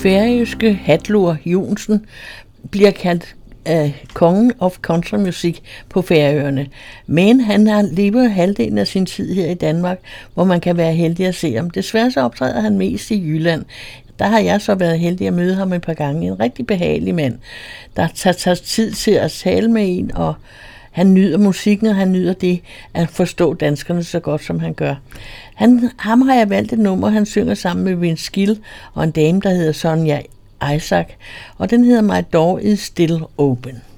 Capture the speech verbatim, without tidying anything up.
færøske Hallur Johnsen bliver kaldt uh, kongen of countrymusik på Færøerne. Men han har levet halvdelen af sin tid her i Danmark, hvor man kan være heldig at se ham. Desværre så optræder han mest i Jylland. Der har jeg så været heldig at møde ham et par gange. En rigtig behagelig mand, der tager, tager tid til at tale med en, og han nyder musikken, og han nyder det at forstå danskerne så godt, som han gør. Han, ham har jeg valgt et nummer, han synger sammen med Vince Gill og en dame, der hedder Sonja Isaac, og den hedder My Door is Still Open.